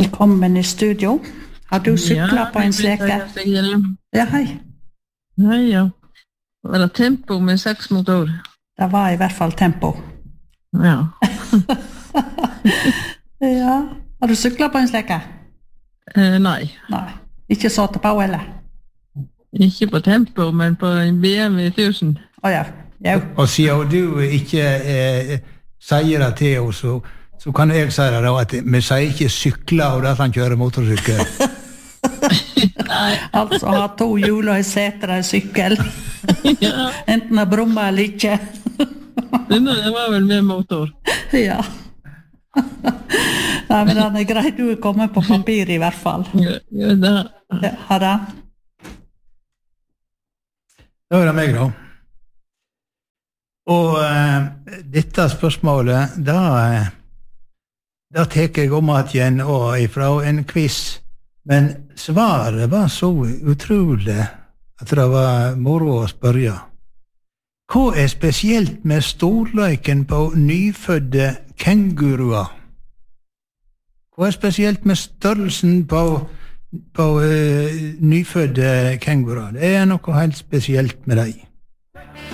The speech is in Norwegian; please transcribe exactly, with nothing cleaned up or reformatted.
Velkommen i studio. Har du cyklet ja, på en sleke? Ja, hei. Hei, ja. Var det tempo med seks motor? Det var i hvert fall tempo. Ja. Ja. Har du cyklet på en sleke? Eh, nei. Nei. Ikke satt på, eller? Ikke på tempo, men på en B M W tusen. Å ja. Ja. Og siden du ikke eh, sier det til oss, så, så kan jeg si det da, at vi sier ikke sykler og at han kjører motorsykkel. Altså, ha to hjul og en seter og en sykkel. Ja. Enten har brummet eller ikke. Denne var vel med motor. Ja. Nei, men den er greit. Du er kommet på papir i hvert fall. Ja, ja det. Ja, har det? Da er det meg da. Og uh, dette spørsmålet, da, uh, da teker jeg om at igjen og ifra en quiz. Men svaret var så utrolig at det var moro å spørre. Hva er spesielt med storløyken på nyfødde kenguruer? Hva er spesielt med størrelsen på, på uh, nyfødde kenguruer? Det er noe helt spesielt med dem.